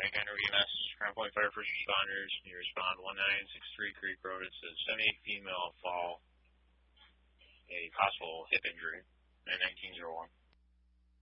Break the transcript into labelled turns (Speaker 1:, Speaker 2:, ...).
Speaker 1: Frank Henry EMS, Crown Point Fire First Responders. You respond 1963 Creek Road. It says 78 female fall, a possible hip injury, 1901.